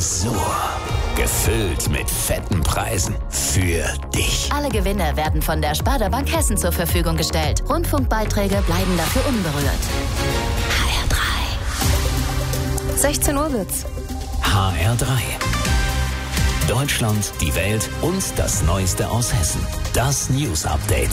Tresor. Gefüllt mit fetten Preisen. Für dich. Alle Gewinne werden von der Sparda Bank Hessen zur Verfügung gestellt. Rundfunkbeiträge bleiben dafür unberührt. HR3. 16 Uhr wird's. HR3. Deutschland, die Welt und das Neueste aus Hessen. Das News Update.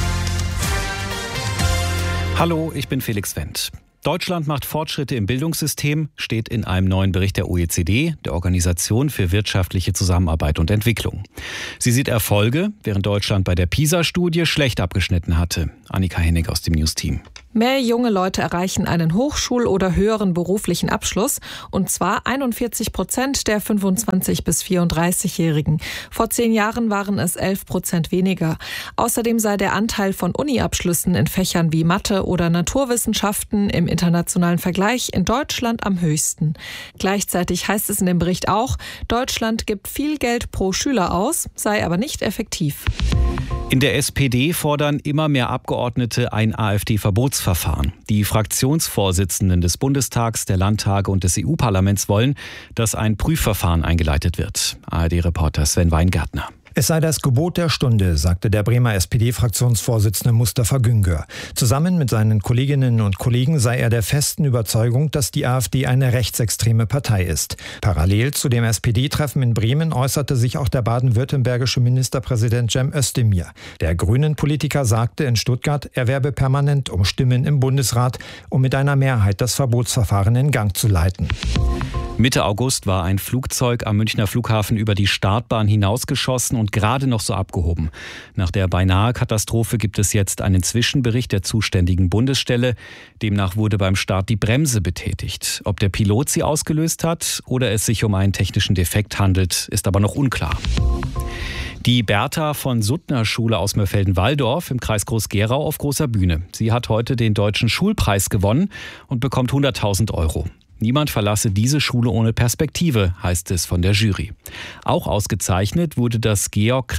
Hallo, ich bin Felix Wendt. Deutschland macht Fortschritte im Bildungssystem, steht in einem neuen Bericht der OECD, der Organisation für wirtschaftliche Zusammenarbeit und Entwicklung. Sie sieht Erfolge, während Deutschland bei der PISA-Studie schlecht abgeschnitten hatte. Annika Hennig aus dem News-Team. Mehr junge Leute erreichen einen Hochschul- oder höheren beruflichen Abschluss, und zwar 41% der 25- bis 34-Jährigen. Vor 10 Jahren waren es 11% weniger. Außerdem sei der Anteil von Uni-Abschlüssen in Fächern wie Mathe oder Naturwissenschaften im internationalen Vergleich in Deutschland am höchsten. Gleichzeitig heißt es in dem Bericht auch, Deutschland gibt viel Geld pro Schüler aus, sei aber nicht effektiv. In der SPD fordern immer mehr Abgeordnete ein AfD-Verbotsverfahren. Die Fraktionsvorsitzenden des Bundestags, der Landtage und des EU-Parlaments wollen, dass ein Prüfverfahren eingeleitet wird. ARD-Reporter Sven Weingärtner. Es sei das Gebot der Stunde, sagte der Bremer SPD-Fraktionsvorsitzende Mustafa Güngör. Zusammen mit seinen Kolleginnen und Kollegen sei er der festen Überzeugung, dass die AfD eine rechtsextreme Partei ist. Parallel zu dem SPD-Treffen in Bremen äußerte sich auch der baden-württembergische Ministerpräsident Cem Özdemir. Der Grünen-Politiker sagte in Stuttgart, er werbe permanent um Stimmen im Bundesrat, um mit einer Mehrheit das Verbotsverfahren in Gang zu leiten. Mitte August war ein Flugzeug am Münchner Flughafen über die Startbahn hinausgeschossen und gerade noch so abgehoben. Nach der beinahe Katastrophe gibt es jetzt einen Zwischenbericht der zuständigen Bundesstelle. Demnach wurde beim Start die Bremse betätigt. Ob der Pilot sie ausgelöst hat oder es sich um einen technischen Defekt handelt, ist aber noch unklar. Die Bertha von Suttner Schule aus Mörfelden-Walldorf im Kreis Groß-Gerau auf großer Bühne. Sie hat heute den Deutschen Schulpreis gewonnen und bekommt 100.000 €. Niemand verlasse diese Schule ohne Perspektive, heißt es von der Jury. Auch ausgezeichnet wurde das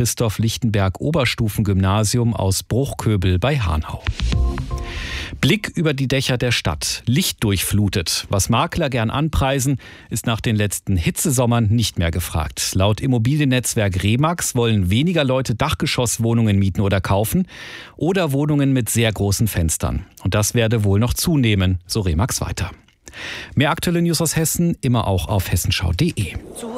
Georg-Christoph-Lichtenberg-Oberstufengymnasium aus Bruchköbel bei Hanau. Blick über die Dächer der Stadt, lichtdurchflutet. Was Makler gern anpreisen, ist nach den letzten Hitzesommern nicht mehr gefragt. Laut Immobiliennetzwerk Remax wollen weniger Leute Dachgeschosswohnungen mieten oder kaufen oder Wohnungen mit sehr großen Fenstern. Und das werde wohl noch zunehmen, so Remax weiter. Mehr aktuelle News aus Hessen, immer auch auf hessenschau.de.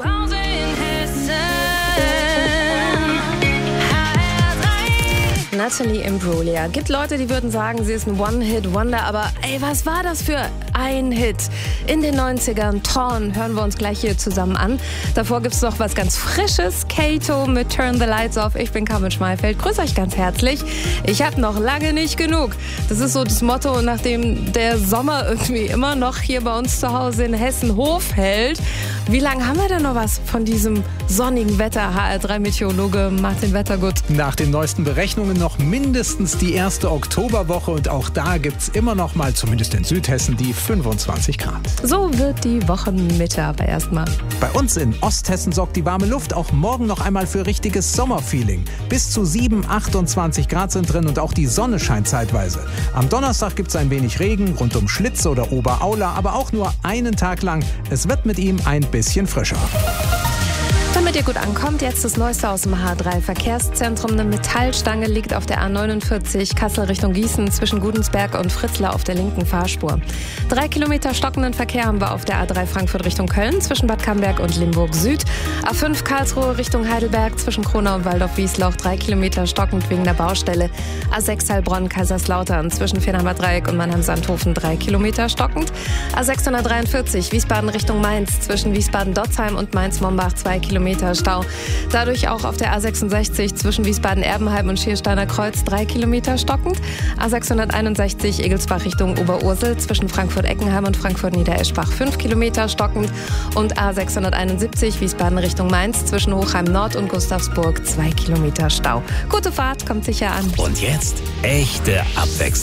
Natalie Imbruglia. Gibt Leute, die würden sagen, sie ist ein One-Hit-Wonder, aber ey, was war das für ein Hit? In den 90ern, Torn, hören wir uns gleich hier zusammen an. Davor gibt es noch was ganz Frisches, Kato mit Turn the Lights Off. Ich bin Carmen Schmeifeld, grüße euch ganz herzlich. Ich habe noch lange nicht genug. Das ist so das Motto, nachdem der Sommer irgendwie immer noch hier bei uns zu Hause in Hessen Hof hält. Wie lange haben wir denn noch was von diesem sonnigen Wetter? HR3-Meteorologe Martin Wettergut. Nach den neuesten Berechnungen noch mindestens die erste Oktoberwoche und auch da gibt's immer noch mal, zumindest in Südhessen, die 25 Grad. So wird die Wochenmitte aber erstmal. Bei uns in Osthessen sorgt die warme Luft auch morgen noch einmal für richtiges Sommerfeeling. Bis zu 28 Grad sind drin und auch die Sonne scheint zeitweise. Am Donnerstag gibt's ein wenig Regen rund um Schlitze oder Oberaula, aber auch nur einen Tag lang. Es wird mit ihm ein bisschen frischer. Damit ihr gut ankommt, jetzt das Neueste aus dem H3-Verkehrszentrum. Eine Metallstange liegt auf der A49 Kassel Richtung Gießen zwischen Gudensberg und Fritzlar auf der linken Fahrspur. 3 Kilometer stockenden Verkehr haben wir auf der A3 Frankfurt Richtung Köln zwischen Bad Camberg und Limburg Süd. A5 Karlsruhe Richtung Heidelberg zwischen Kronau und Waldorf-Wiesloch 3 Kilometer stockend wegen der Baustelle. A6 Heilbronn Kaiserslautern zwischen Vierheimer Dreieck und Mannheim-Sandhofen 3 Kilometer stockend. A643 Wiesbaden Richtung Mainz zwischen Wiesbaden-Dotzheim und Mainz-Mombach 2 Kilometer Stau. Dadurch auch auf der A66 zwischen Wiesbaden-Erbenheim und Schiersteiner Kreuz 3 Kilometer stockend. A661 Egelsbach Richtung Oberursel zwischen Frankfurt-Eckenheim und Frankfurt-Niedereschbach 5 Kilometer stockend. Und A671 Wiesbaden Richtung Mainz zwischen Hochheim Nord und Gustavsburg 2 Kilometer Stau. Gute Fahrt, kommt sicher an. Und jetzt echte Abwechslung.